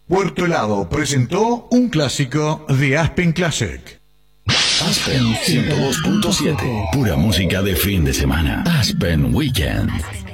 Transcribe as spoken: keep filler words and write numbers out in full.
Puerto Helado presentó un clásico de Aspen Classic. Aspen ciento dos punto siete. Pura música de fin de semana. Aspen Weekend.